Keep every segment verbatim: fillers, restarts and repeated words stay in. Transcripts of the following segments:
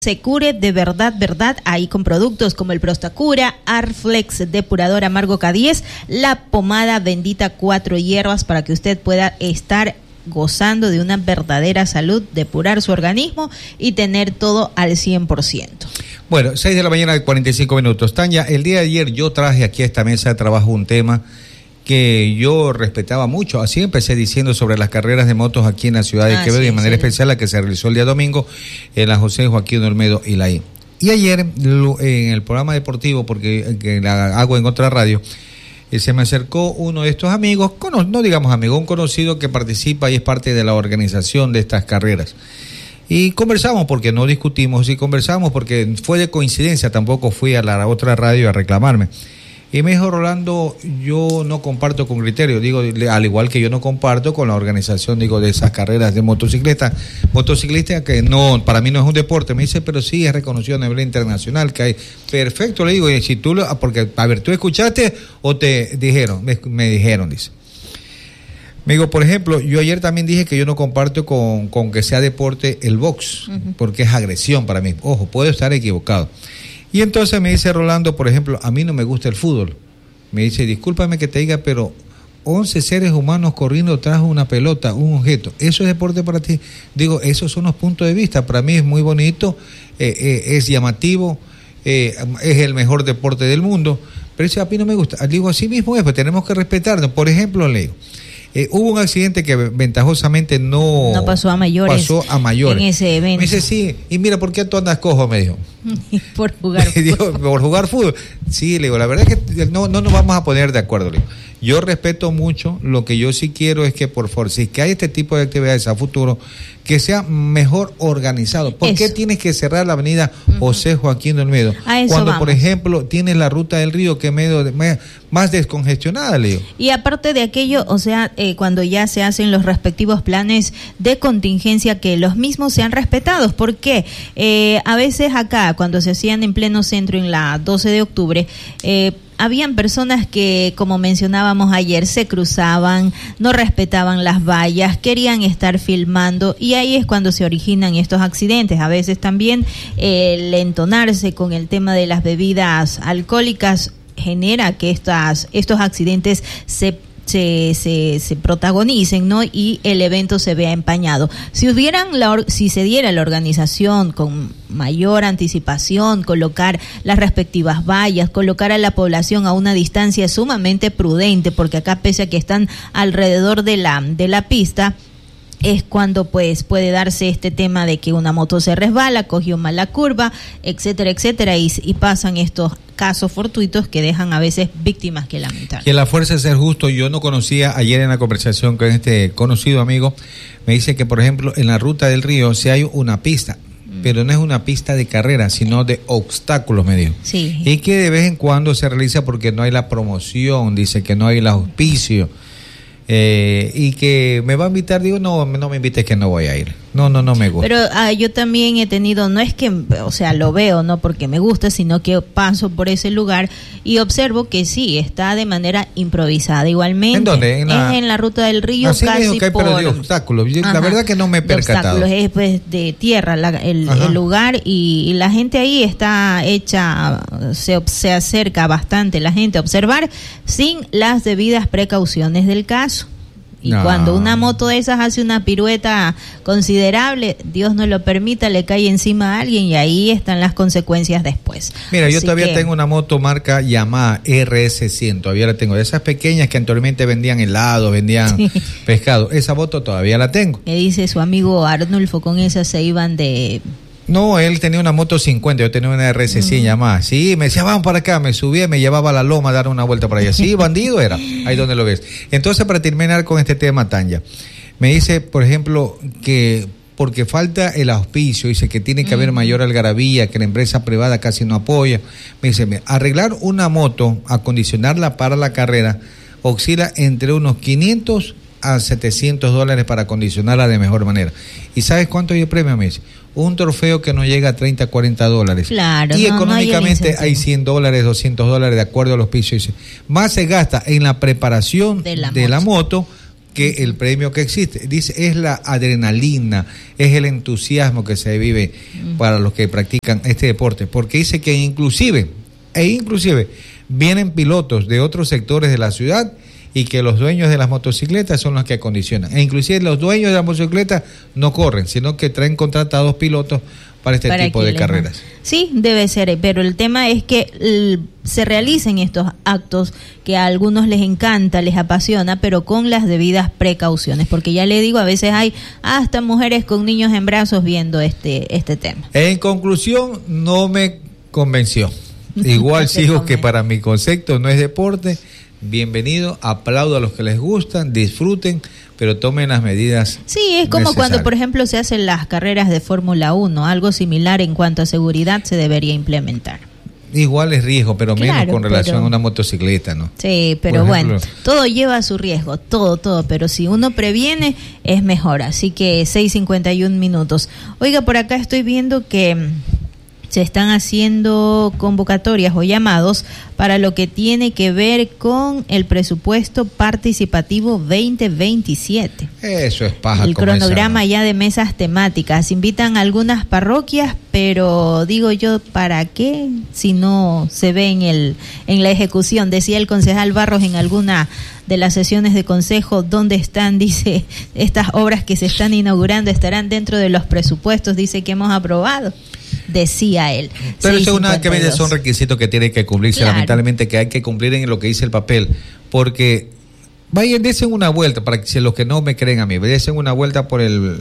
se cure de verdad, verdad, ahí con productos como el Prostacura, Arflex Depurador Amargo K diez, la pomada bendita Cuatro Hierbas para que usted pueda estar gozando de una verdadera salud, depurar su organismo y tener todo al cien por ciento. Bueno, seis de la mañana de cuarenta y cinco minutos. Tania, el día de ayer yo traje aquí a esta mesa de trabajo un tema que yo respetaba mucho. Así empecé diciendo sobre las carreras de motos aquí en la ciudad de ah, Quevedo, sí, y de manera sí. especial la que se realizó el día domingo en la José Joaquín Olmedo y la I. Y ayer en el programa deportivo, porque que la hago en otra radio, eh, se me acercó uno de estos amigos, cono, no digamos amigo, un conocido que participa y es parte de la organización de estas carreras. Y conversamos, porque no discutimos, y conversamos porque fue de coincidencia, tampoco fui a la otra radio a reclamarme. Y me dijo, Rolando, yo no comparto con criterio, digo, al igual que yo no comparto con la organización, digo, de esas carreras de motocicletas, motociclistas que no, para mí no es un deporte. Me dice, pero sí es reconocido a nivel internacional, que hay. Perfecto, le digo, y si tú, lo, porque, a ver, ¿tú escuchaste o te dijeron? Me, me dijeron, dice. Me digo, por ejemplo, yo ayer también dije que yo no comparto con, con que sea deporte el box, uh-huh. porque es agresión para mí. Ojo, puedo estar equivocado. Y entonces me dice Rolando, por ejemplo, a mí no me gusta el fútbol. Me dice, discúlpame que te diga, pero once seres humanos corriendo tras una pelota, un objeto, ¿eso es deporte para ti? Digo, esos son los puntos de vista. Para mí es muy bonito, eh, eh, es llamativo, eh, es el mejor deporte del mundo, pero eso a mí no me gusta. Digo, así mismo es, pues tenemos que respetarnos. Por ejemplo, Leo, Eh, hubo un accidente que ventajosamente no, no pasó a mayores, pasó a mayores en ese evento. Me dice, sí, y mira, ¿por qué tú andas cojo? Me dijo. Por jugar fútbol. Digo, por jugar fútbol. Sí, le digo, la verdad es que no, no nos vamos a poner de acuerdo, le digo. Yo respeto mucho, lo que yo sí quiero es que, por favor, si es que hay este tipo de actividades a futuro, que sea mejor organizado. ¿Por Eso. qué tienes que cerrar la avenida uh-huh. José Joaquín Olmedo? Cuando, vamos. por ejemplo, tienes la ruta del río que es medio de, más descongestionada, le digo. Y aparte de aquello, o sea, eh, cuando ya se hacen los respectivos planes de contingencia, que los mismos sean respetados. ¿Por qué? Eh, a veces acá, cuando se hacían en pleno centro en la doce de octubre, eh, habían personas que, como mencionábamos ayer, se cruzaban, no respetaban las vallas, querían estar filmando, y ahí es cuando se originan estos accidentes. A veces también eh, el entonarse con el tema de las bebidas alcohólicas genera que estas, estos accidentes se Se, se, se protagonicen, ¿no? Y el evento se vea empañado. Si hubieran la, si se diera la organización con mayor anticipación, colocar las respectivas vallas, colocar a la población a una distancia sumamente prudente, porque acá, pese a que están alrededor de la, de la pista, es cuando pues puede darse este tema de que una moto se resbala, cogió mal la curva, etcétera, etcétera, y, y pasan estos casos fortuitos que dejan a veces víctimas que lamentar. Que la fuerza de ser justo, yo no conocía, ayer en la conversación con este conocido amigo, me dice que, por ejemplo, en la ruta del río sí hay una pista, mm. pero no es una pista de carrera, sino de obstáculos, me dijo. Sí. Y que de vez en cuando se realiza porque no hay la promoción, dice que no hay el auspicio. Eh, y que me va a invitar, digo, no, no me invites, que no voy a ir. No, no, no me gusta. Pero ah, yo también he tenido, no es que, o sea, lo veo, no porque me gusta, sino que paso por ese lugar y observo que sí, está de manera improvisada. Igualmente. ¿En dónde? En la... Es en la ruta del río, Así casi me dijo que hay, por... pero de obstáculos. Ajá, la verdad que no me he percatado. De obstáculos, es pues de tierra la, el, el lugar, y, y la gente ahí está hecha, se, se acerca bastante la gente a observar sin las debidas precauciones del caso. Y no. Cuando una moto de esas hace una pirueta considerable, Dios no lo permita, le cae encima a alguien y ahí están las consecuencias después. Mira, Así yo todavía que... tengo una moto marca Yamaha R S cien, todavía la tengo. De esas pequeñas que anteriormente vendían helado, vendían sí. pescado. Esa moto todavía la tengo. Me dice su amigo Arnulfo, con esas se iban de... No, él tenía una moto cincuenta, yo tenía una R S cien uh-huh. Yamaha. Sí, me decía, vamos para acá, me subía, me llevaba a la loma a dar una vuelta por allá. Sí, bandido era, ahí donde lo ves. Entonces, para terminar con este tema, Tanya, me dice, por ejemplo, que porque falta el auspicio, dice que tiene que uh-huh. haber mayor algarabía, que la empresa privada casi no apoya. Me dice, arreglar una moto, acondicionarla para la carrera, oscila entre unos quinientos a setecientos dólares para acondicionarla de mejor manera. ¿Y sabes cuánto hay el premio? Me dice, un trofeo que no llega a treinta, cuarenta dólares. Claro, y no, económicamente no hay, hay cien dólares, doscientos dólares de acuerdo a los pisos. Más se gasta en la preparación de la, de la moto que el premio que existe. Dice, es la adrenalina, es el entusiasmo que se vive uh-huh. para los que practican este deporte, porque dice que inclusive, e inclusive, vienen pilotos de otros sectores de la ciudad y que los dueños de las motocicletas son los que acondicionan. E inclusive los dueños de las motocicletas no corren, sino que traen contratados pilotos para este para tipo de carreras. Va. Sí, debe ser, pero el tema es que l- se realicen estos actos que a algunos les encanta, les apasiona, pero con las debidas precauciones, porque ya le digo, a veces hay hasta mujeres con niños en brazos viendo este este tema. En conclusión, no me convenció. Igual sigo que para mi concepto no es deporte. Bienvenido, aplaudo a los que les gustan, disfruten, pero tomen las medidas. Sí, es como necesarias. Cuando, por ejemplo, se hacen las carreras de Fórmula uno, algo similar en cuanto a seguridad se debería implementar. Igual es riesgo, pero claro, menos con relación pero, a una motocicleta, ¿no? Sí, pero ejemplo, bueno, todo lleva su riesgo, todo, todo, pero si uno previene es mejor, así que seis cincuenta y un minutos. Oiga, por acá estoy viendo que se están haciendo convocatorias o llamados para lo que tiene que ver con el presupuesto participativo veinte veintisiete. Eso es paja. El cronograma ya de mesas temáticas. Invitan a algunas parroquias, pero digo yo, ¿para qué si no se ve en, el, en la ejecución? Decía el concejal Barros en alguna de las sesiones de consejo, ¿dónde están? Dice, estas obras que se están inaugurando estarán dentro de los presupuestos, dice, que hemos aprobado. Decía él. Pero eso es una que son requisitos que tiene que cumplirse, claro. Lamentablemente, que hay que cumplir en lo que dice el papel, porque vayan, desen una vuelta, para que los que no me creen a mí, desen una vuelta por el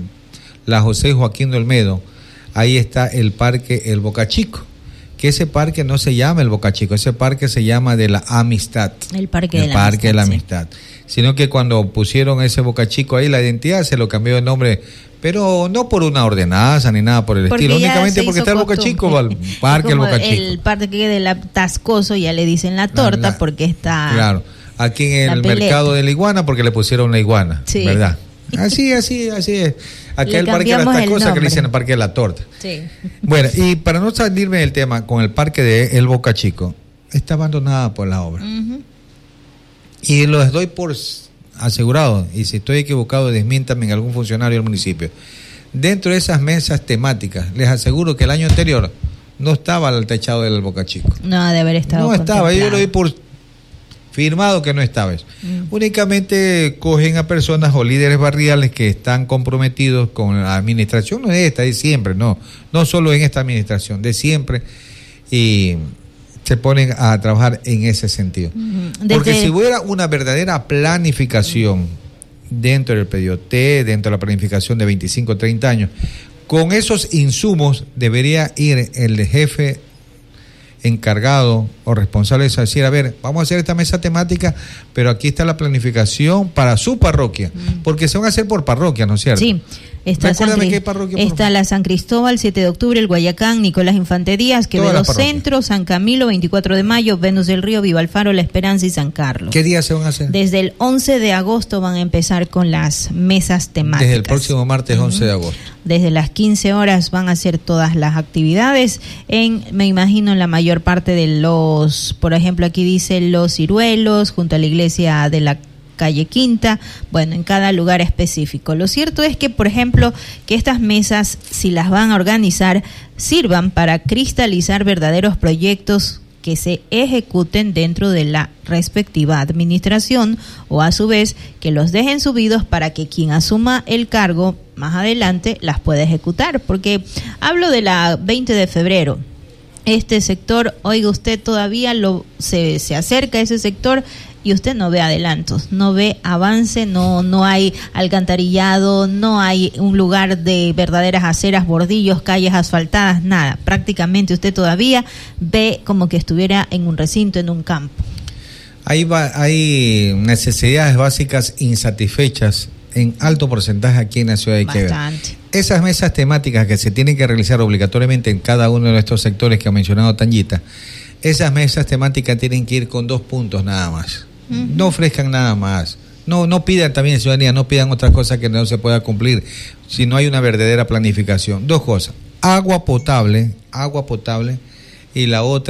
la José Joaquín de Olmedo, ahí está el parque El Boca Chico, que ese parque no se llama El Boca Chico, ese parque se llama de la Amistad. El parque, el de, la parque amistad, de la sí. Amistad. Sino que cuando pusieron ese Boca Chico ahí, la identidad se lo cambió de nombre, pero no por una ordenanza ni nada por el porque estilo, únicamente porque está el Boca Chico, el parque El Boca Chico. El parque de la Tascoso ya le dicen la torta la, la, porque está. Claro, aquí en el peleta. Mercado de la Iguana porque le pusieron la iguana, sí. ¿Verdad? Así, así, así es. Aquí el parque de las Tascosas que le dicen el parque de la torta. Sí. Bueno, y para no salirme del tema, con el parque de El Boca Chico, está abandonada por la obra. Uh-huh. Y los doy por asegurado, y si estoy equivocado, desmiéntame en algún funcionario del municipio. Dentro de esas mesas temáticas, les aseguro que el año anterior no estaba el techado del Boca Chico. No, de haber estado. No estaba, yo lo di por firmado que no estaba eso. Mm. Únicamente cogen a personas o líderes barriales que están comprometidos con la administración, no es esta, de siempre, no, no solo en esta administración, de siempre, y se ponen a trabajar en ese sentido. Mm-hmm. Porque si hubiera una verdadera planificación mm. dentro del P D O T, dentro de la planificación de veinticinco, treinta años, con esos insumos debería ir el jefe encargado o responsable de decir, a ver, vamos a hacer esta mesa temática, pero aquí está la planificación para su parroquia, mm. porque se van a hacer por parroquia, ¿no es cierto? Sí. Está, San Cri- parroquia, está la San Cristóbal, siete de octubre, el Guayacán, Nicolás Infante Díaz, Quevedo Centro, San Camilo, veinticuatro de mayo, Venus del Río, Viva Alfaro, La Esperanza y San Carlos. ¿Qué días se van a hacer? Desde el once de agosto van a empezar con las mesas temáticas. Desde el próximo martes uh-huh. once de agosto. Desde las quince horas van a hacer todas las actividades en, me imagino, en la mayor parte de los, por ejemplo, aquí dice Los Ciruelos, junto a la iglesia de la calle Quinta, bueno, en cada lugar específico. Lo cierto es que, por ejemplo, que estas mesas, si las van a organizar, sirvan para cristalizar verdaderos proyectos que se ejecuten dentro de la respectiva administración, o a su vez que los dejen subidos para que quien asuma el cargo más adelante las pueda ejecutar. Porque hablo de la veinte de febrero. Este sector, oiga usted, todavía lo se, se acerca a ese sector y usted no ve adelantos, no ve avance, no no hay alcantarillado, no hay un lugar de verdaderas aceras, bordillos, calles asfaltadas, nada. Prácticamente usted todavía ve como que estuviera en un recinto, en un campo. Hay, va, hay necesidades básicas insatisfechas en alto porcentaje aquí en la ciudad de Quevedo. Bastante. Esas mesas temáticas que se tienen que realizar obligatoriamente en cada uno de estos sectores que ha mencionado Tanyita, esas mesas temáticas tienen que ir con dos puntos nada más. Uh-huh. No ofrezcan nada más. No, no pidan también, ciudadanía, no pidan otra cosa que no se pueda cumplir si no hay una verdadera planificación. Dos cosas: agua potable, agua potable, y la otra,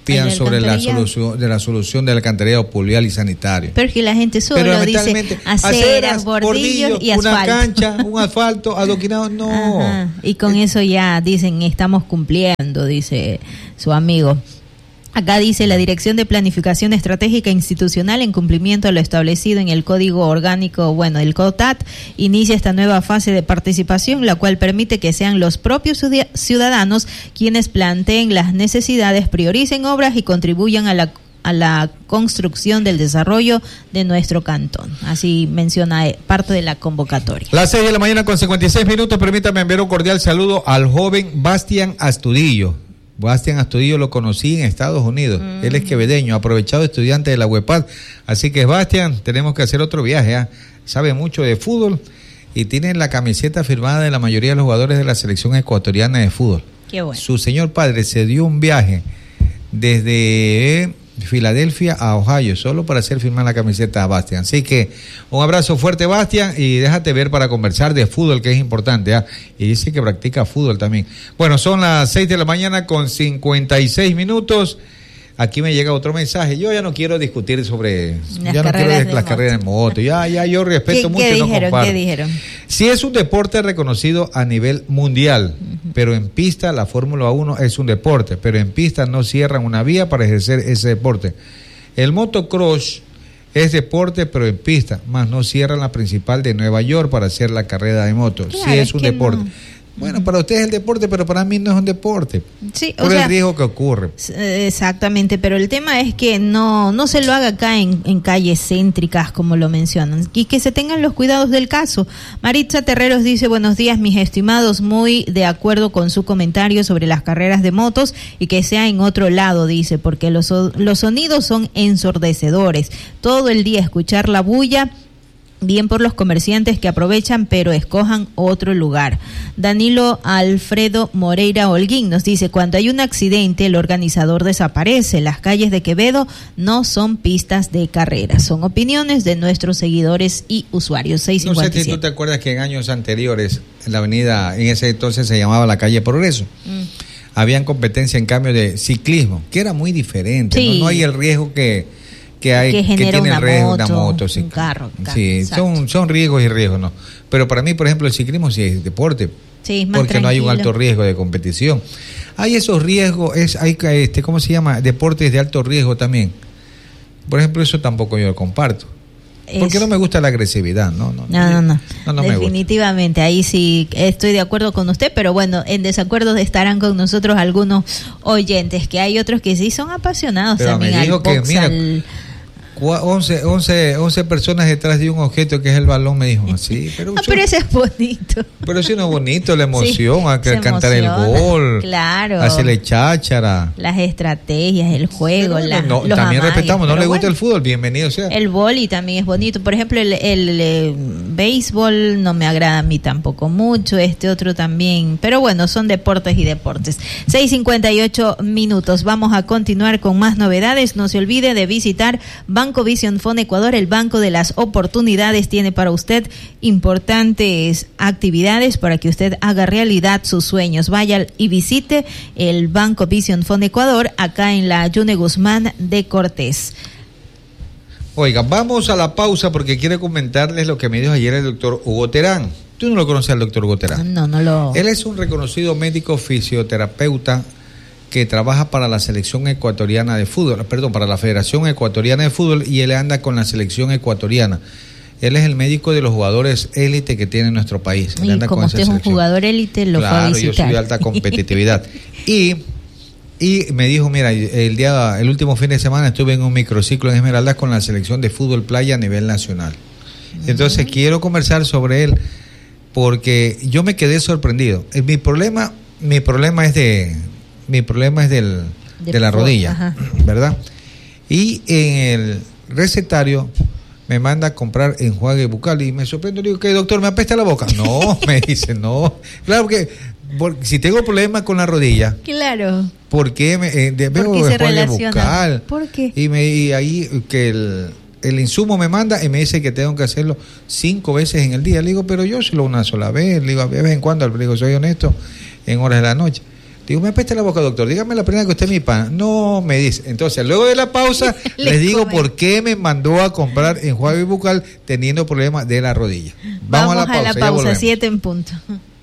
desconfían sobre la solución de la solución del alcantarillado pluvial y sanitario. Pero es que la gente solo dice aceras, bordillos y asfalto. Una cancha, un asfalto, adoquinado, no. Ajá. Y con eso ya dicen, estamos cumpliendo, dice su amigo. Acá dice la Dirección de Planificación Estratégica Institucional, en cumplimiento a lo establecido en el Código Orgánico, bueno, el COTAT, inicia esta nueva fase de participación, la cual permite que sean los propios ciudadanos quienes planteen las necesidades, prioricen obras y contribuyan a la a la construcción del desarrollo de nuestro cantón. Así menciona parte de la convocatoria. Las seis de la mañana con cincuenta y seis minutos, permítame enviar un cordial saludo al joven Bastián Astudillo. Bastián Astudillo lo conocí en Estados Unidos. Mm. Él es quevedeño, aprovechado estudiante de la U E P A D. Así que, Bastián, tenemos que hacer otro viaje. ¿eh? Sabe mucho de fútbol y tiene la camiseta firmada de la mayoría de los jugadores de la selección ecuatoriana de fútbol. Qué bueno. Su señor padre se dio un viaje desde Filadelfia a Ohio, solo para hacer firmar la camiseta a Bastián. Así que un abrazo fuerte, Bastián, y déjate ver para conversar de fútbol, que es importante. ¿eh? Y dice que practica fútbol también. Bueno, son las seis de la mañana con cincuenta y seis minutos. Aquí me llega otro mensaje. Yo ya no quiero discutir sobre las ya no quiero de, de las carreras de moto. Ya, ya yo respeto ¿Qué, mucho ¿qué y no dijeron, comparto. ¿Qué dijeron? Si es un deporte reconocido a nivel mundial, uh-huh. pero en pista la Fórmula uno es un deporte, pero en pista no cierran una vía para ejercer ese deporte. El motocross es deporte, pero en pista, más no cierran la principal de Nueva York para hacer la carrera de moto. Claro, sí es, es un que deporte. No. Bueno, para usted es el deporte, pero para mí no es un deporte. Sí, por o el sea, riesgo que ocurre. Exactamente, pero el tema es que no no se lo haga acá en, en calles céntricas, como lo mencionan, y que se tengan los cuidados del caso. Maritza Terreros dice, buenos días, mis estimados, muy de acuerdo con su comentario sobre las carreras de motos y que sea en otro lado, dice, porque los, los sonidos son ensordecedores. Todo el día escuchar la bulla, bien por los comerciantes que aprovechan, pero escojan otro lugar. Danilo Alfredo Moreira Holguín nos dice, cuando hay un accidente, el organizador desaparece. Las calles de Quevedo no son pistas de carrera. Son opiniones de nuestros seguidores y usuarios. seis cincuenta y siete. No sé si tú te acuerdas que en años anteriores, en la avenida, en ese entonces se llamaba la calle Progreso. Mm. Habían competencia en cambio de ciclismo, que era muy diferente. Sí. ¿no? no hay el riesgo que... que hay que, que tiene una el riesgo moto, una moto, sí. un carro, un carro sí, son, son riesgos y riesgos, no. Pero para mí, por ejemplo, el ciclismo sí es deporte, sí, es más porque tranquilo. No hay un alto riesgo de competición. Hay esos riesgos, es, hay este, ¿cómo se llama? Deportes de alto riesgo también. Por ejemplo, eso tampoco yo lo comparto. Porque es... no me gusta la agresividad, ¿no? No, no, no, no. no, no definitivamente, ahí sí estoy de acuerdo con usted, pero bueno, en desacuerdo estarán con nosotros algunos oyentes, que hay otros que sí son apasionados pero también me dijo al que, box, mira, al... once, once, once personas detrás de un objeto que es el balón, me dijo así. Pero, ah, pero ese es bonito. Pero sí, no es bonito, la emoción, sí, a cantar el gol, claro, hacerle cháchara. Las estrategias, el juego, pero, la, no, los también amagues, respetamos, no le gusta bueno, el fútbol, bienvenido sea. El vóley también es bonito. Por ejemplo, el, el, el, el béisbol no me agrada a mí tampoco mucho, este otro también. Pero bueno, son deportes y deportes. seis cincuenta y ocho minutos. Vamos a continuar con más novedades. No se olvide de visitar Banco Vision Fund Ecuador, el banco de las oportunidades. Tiene para usted importantes actividades para que usted haga realidad sus sueños. Vaya y visite el Banco Vision Fund Ecuador acá en la Yune Guzmán de Cortés. Oiga, vamos a la pausa porque quiero comentarles lo que me dijo ayer el doctor Hugo Terán. ¿Tú no lo conoces al doctor Hugo Terán? No, no lo... Él es un reconocido médico fisioterapeuta que trabaja para la selección ecuatoriana de fútbol, perdón, para la Federación Ecuatoriana de Fútbol, y él anda con la selección ecuatoriana. Él es el médico de los jugadores élite que tiene nuestro país. Él y anda como con usted es un jugador élite, lo claro, fue a visitar. Yo soy de alta competitividad. y, y me dijo, mira, el día, el último fin de semana estuve en un microciclo en Esmeraldas con la selección de fútbol playa a nivel nacional. Entonces uh-huh. quiero conversar sobre él porque yo me quedé sorprendido. Mi problema, mi problema es de... Mi problema es del, de, de la rodilla, ajá. ¿verdad? Y en el recetario me manda a comprar enjuague bucal y me sorprendo, digo, ¿qué doctor, me apesta la boca? No, me dice, no. Claro que porque, si tengo problemas con la rodilla. Claro. ¿Por qué me eh, de, veo enjuague relaciona? Bucal? ¿Por qué? Y, me, y ahí que el, el insumo me manda y me dice que tengo que hacerlo cinco veces en el día. Le digo, pero yo solo una sola vez. Le digo, de vez en cuando, le digo, soy honesto, en horas de la noche. Digo, me apesta la boca, doctor, dígame la primera que usted es mi pana. No, me dice. Entonces, luego de la pausa, les digo come. por qué me mandó a comprar enjuague bucal teniendo problemas de la rodilla. Vamos, Vamos a la pausa, a la pausa siete en punto.